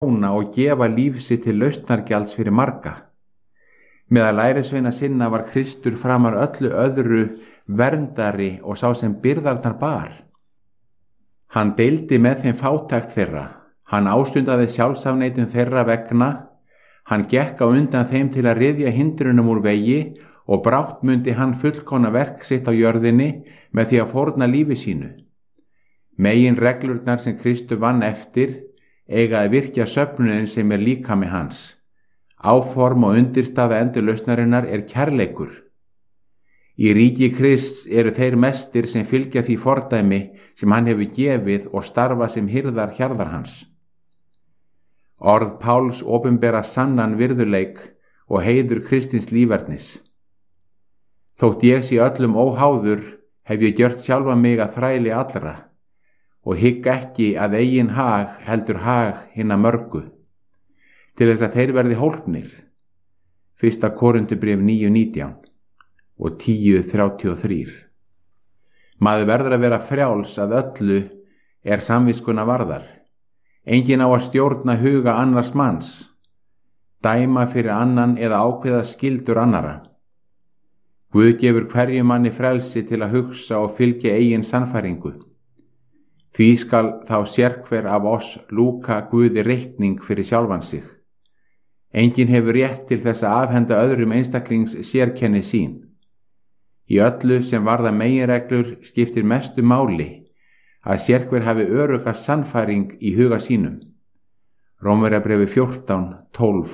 þjóna og gefa líf sitt til lausnargjalds fyrir marga. Meðal lærisveina sinna var Kristur framar öllu öðru verndari og sá sem byrðarnar bar. Hann deildi með þeim fátækt þeirra, hann ástundaði sjálfsafneitun þeirra vegna, hann gekk á undan þeim til að ryðja hindrunum úr vegi og brátt mundi hann fullkomna verk sitt á jörðinni með því að fórna lífi sínu. Megin reglurnar sem Kristur vann eftir eiga að virkja söfnuðin sem líkami hans. Áform og undirstaða endurlausnarinnar kærleikur. Í ríki Krists eru þeir mestir sem fylgja því fordæmi sem hann hefur gefið og starfa sem hirðar hjarðar hans. Orð Páls opinbera sannan virðuleik og heiður Kristins lífernis. Þótt ég sé öllum óháður, hef ég gjört sjálfa mig að þræli allra og hygg ekki að eigin hag heldur hag hinna mörgu, til þess að þeir verði hólpnir. 1. Korinthubréf 9:19 og 10:33. Maður verður að vera frjáls að öllu samviskuna varðar. Enginn á að stjórna huga annars manns, dæma fyrir annan eða ákveða skyldur annara. Guð gefur hverjum manni frelsi til að hugsa og fylgja eigin sannfæringu. Því skal þá sérhver af oss lúka Guði reikning fyrir sjálfan sig. Enginn hefur rétt til þess að afhenda öðrum einstaklings sérkenni sín. Í öllu sem varða meginreglur skiptir mestu máli að sérhver hafi örugga sannfæring í huga sínum. Rómverjabréfi 14:12.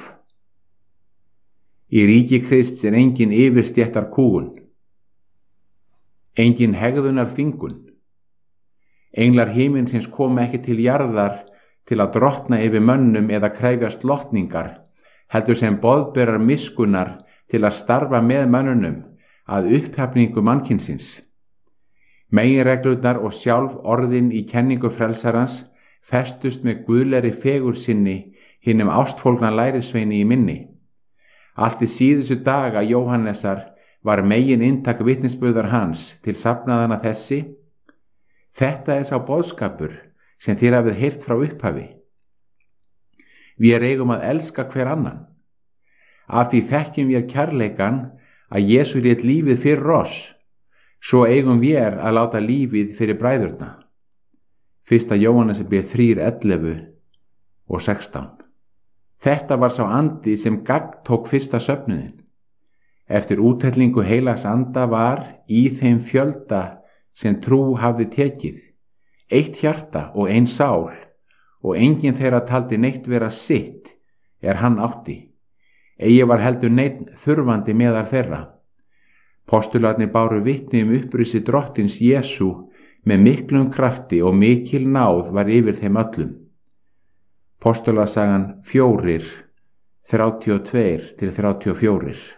Í ríki Krists engin yfirstéttar kúgun, engin hegðunar þvingun. Englar himinsins koma ekki til jarðar til að drottna yfir mönnum eða krefjast lotningar, heldur sem boðberar miskunnar til að starfa með mönnunum að upphafningu mannkynsins. Meginreglurnar og sjálf orðin í kenningu frelsarans festust með guðlegri fegur sinni hinum ástfólgna lærisveini í minni. Allt í síðustu daga Jóhannesar var megin inntak vitnisburðar hans til safnaðana þessi: Þetta sá boðskapur sem þér hafið heyrt frá upphafi. Við eigum að elska hver annan. Af því þekkjum við kærleikan að Jesús lét lífið fyrir oss, svo eigum við að láta lífið fyrir bræðurna. 1. Jóhannesarbréf 3:11 og 16. Þetta var sá andi sem gagntók fyrsta söfnuðinn. Eftir úthellingu heilags anda var í þeim fjölda sem trú hafði tekið, eitt hjarta og ein sál, og enginn þeirra taldi neitt vera sitt hann átti. Eigi var heldur neinn þurfandi meðal þeirra. Postularnir báru vitni upprisi drottins Jesú með miklum krafti og mikil náð var yfir þeim öllum. Postulasagan 4:32-34.